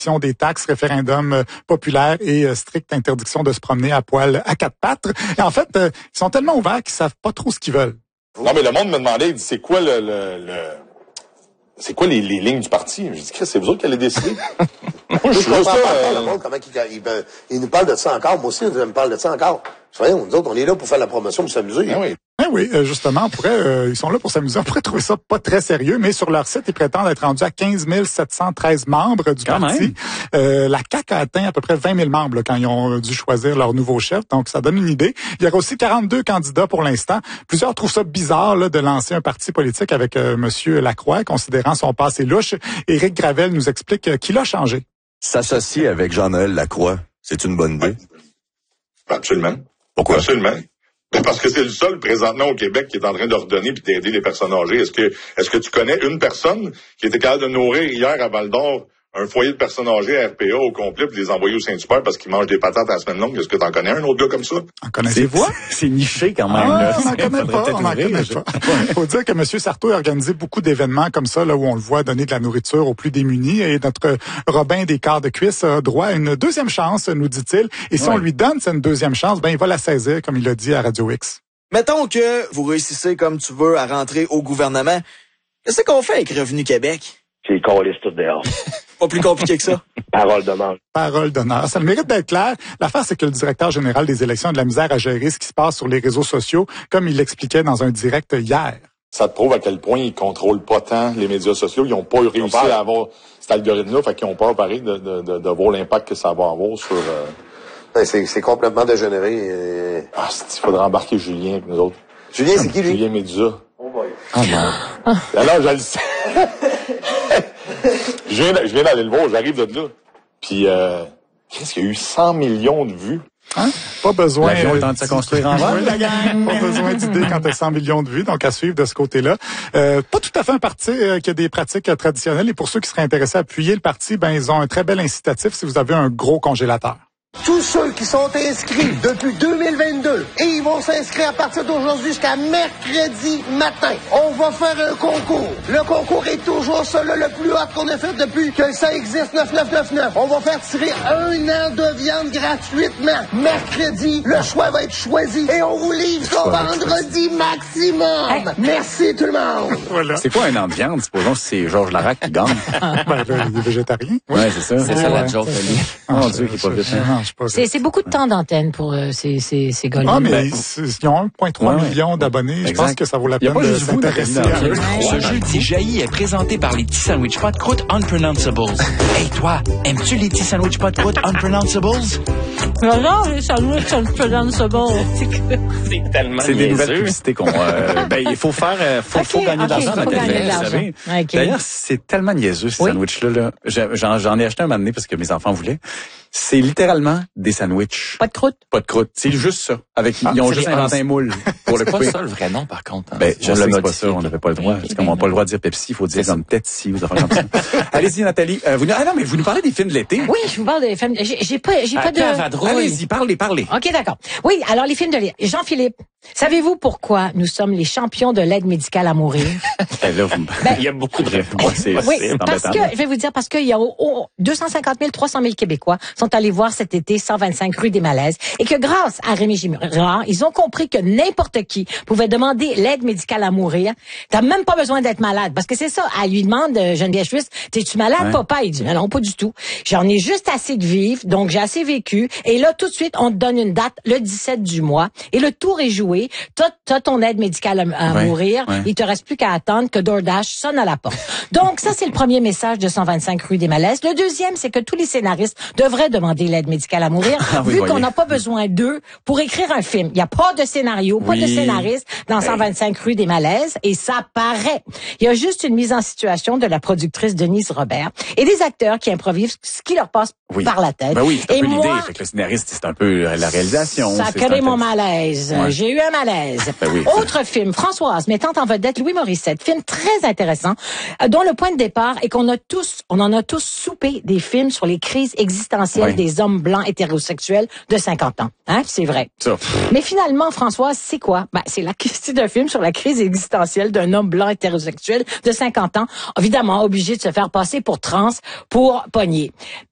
des taxes, référendum populaire et stricte interdiction de se promener à poil à quatre pattes. Et en fait, ils sont tellement ouverts qu'ils savent pas trop ce qu'ils veulent. Non, mais le monde me demandait, il dit, c'est quoi c'est quoi les lignes du parti? Je dis, Chris, c'est vous autres qui allez décider. Je comprends pas le monde, comment il nous parle de ça encore. Moi aussi, il me parle de ça encore. Voyons, nous autres, on est là pour faire la promotion, pour s'amuser. Ah oui. Oui, justement, ils sont là pour s'amuser. On pourrait trouver ça pas très sérieux, mais sur leur site, ils prétendent être rendus à 15 713 membres du parti. La CAQ a atteint à peu près 20 000 membres là, quand ils ont dû choisir leur nouveau chef. Donc, ça donne une idée. Il y aura aussi 42 candidats pour l'instant. Plusieurs trouvent ça bizarre là, de lancer un parti politique avec Monsieur Lacroix, considérant son passé louche. Éric Gravel nous explique qu'il a changé. S'associer avec Jean-Noël Lacroix, c'est une bonne idée? Absolument. Pourquoi? Absolument. Parce que c'est le seul présentement au Québec qui est en train d'ordonner puis d'aider les personnes âgées. Est-ce que tu connais une personne qui était capable de nourrir hier à Val-d'Or un foyer de personnes âgées à RPA au complet puis les envoyer au Saint-Super parce qu'ils mangent des patates à la semaine longue? Est-ce que t'en connais un autre gars comme ça? En connaissez-vous? C'est niché quand même. Là. On n'en connaît pas. Il faut dire que M. Sarto a organisé beaucoup d'événements comme ça, là où on le voit donner de la nourriture aux plus démunis. Et notre Robin des quarts de cuisse a droit à une deuxième chance, nous dit-il. Et si on lui donne cette deuxième chance, il va la saisir, comme il l'a dit à Radio X. Mettons que vous réussissez comme tu veux à rentrer au gouvernement. Qu'est-ce qu'on fait avec Revenu Québec? C'est qu'on laisse tout dehors. Pas plus compliqué que ça. Parole d'honneur. Parole d'honneur. Ça le mérite d'être clair. L'affaire, c'est que le directeur général des élections a de la misère à gérer ce qui se passe sur les réseaux sociaux, comme il l'expliquait dans un direct hier. Ça te prouve à quel point ils contrôlent pas tant les médias sociaux. Ils n'ont pas réussi à avoir cet algorithme-là, fait qu'ils ont peur, pareil, de voir l'impact que ça va avoir sur... C'est complètement dégénéré. Il faudrait embarquer Julien avec nous autres. Julien, c'est qui, lui? Julien Médusa. Oh boy. Alors, je le sais. Je viens d'aller le voir, j'arrive de là. Puis, qu'est-ce qu'il y a eu 100 millions de vues? Pas besoin. L'avion est en train de se construire en vol. La gang. Pas besoin d'idées quand t'as 100 millions de vues, donc à suivre de ce côté-là. Pas tout à fait un parti qui a des pratiques traditionnelles. Et pour ceux qui seraient intéressés à appuyer le parti, ils ont un très bel incitatif si vous avez un gros congélateur. Tous ceux qui sont inscrits depuis 2022 et ils vont s'inscrire à partir d'aujourd'hui jusqu'à mercredi matin. On va faire un concours. Le concours est toujours celui le plus hot qu'on a fait depuis que ça existe, 9999. On va faire tirer 1 an de viande gratuitement. Mercredi, le choix va être choisi et on vous livre ça vendredi maximum. Hey. Merci tout le monde. Voilà. C'est quoi un an de viande? Supposons que c'est Georges Larac qui gagne. Il est végétarien. Ouais, c'est ça. C'est ça la joke. Mon Dieu, qui est pas vite. C'est beaucoup de temps d'antenne pour ces gars-là. Ah, mais ils ont 1,3 million d'abonnés. Je pense que ça vaut la peine de s'intéresser à eux. Ce jeudi jaillit est présenté par les petits sandwichs pas de croûte Unpronounceables. Hey, toi, aimes-tu les petits sandwichs pas de croûte Unpronounceables? Non, les sandwichs Unpronounceables. C'est tellement C'est des nouvelles publicités qu'on... il faut faire... faut gagner de l'argent dans ta vie, vous savez. D'ailleurs, c'est tellement niaiseux, ces sandwichs-là. Là. J'en ai acheté un moment donné parce que mes enfants voulaient. C'est littéralement des sandwichs. Pas de croûte? Pas de croûte. C'est juste ça. Ils ont juste inventé un moule pour le couper. C'est pas ça le vrai nom, par contre. Hein. Je sais que c'est pas ça. On n'avait pas le droit. C'est comme on n'a pas le droit de dire Pepsi. Il faut dire comme Pepsi ou affaires comme ça. Allez-y, Nathalie. Vous nous parlez des films de l'été. Oui, je vous parle des films. J'ai pas de... Allez-y, parlez. OK, d'accord. Oui, alors les films de l'été. Jean-Philippe, savez-vous pourquoi nous sommes les champions de l'aide médicale à mourir? Il y a beaucoup de réponses. Oui, parce que, je vais vous dire, parce qu'il y a 250 000, 300 000 Québécois sont allés voir cet été 125 rue des Malaises et que grâce à Rémi Girard, ils ont compris que n'importe qui pouvait demander l'aide médicale à mourir. T'as même pas besoin d'être malade parce que c'est ça. Elle lui demande, Geneviève Suisse, t'es-tu malade, papa? Il dit, non, pas du tout. J'en ai juste assez de vivre, donc j'ai assez vécu. Et là, tout de suite, on te donne une date, le 17 du mois et le tour est joué. T'as ton aide médicale à mourir. Il te reste plus qu'à attendre que DoorDash sonne à la porte. Donc, ça, c'est le premier message de 125 rue des Malaises. Le deuxième, c'est que tous les scénaristes devraient demander l'aide médicale à mourir, vu qu'on n'a pas besoin d'eux pour écrire un film. Il n'y a pas de scénario, pas de scénariste dans 125 rue des Malaises, et ça paraît. Il y a juste une mise en situation de la productrice Denise Robert et des acteurs qui improvisent ce qui leur passe par la tête. C'est un peu l'idée. Fait que le scénariste, c'est un peu la réalisation. Ça crée mon malaise. J'ai eu un malaise. Autre film, Françoise, mettant en vedette Louis Morissette. Film très intéressant, dont le point de départ est qu'on en a tous soupé des films sur les crises existentielles des hommes blancs hétérosexuels de 50 ans. Hein? C'est vrai. Ça. Mais finalement, Françoise, c'est quoi? C'est un film sur la crise existentielle d'un homme blanc hétérosexuel de 50 ans, évidemment obligé de se faire passer pour trans pour pogner.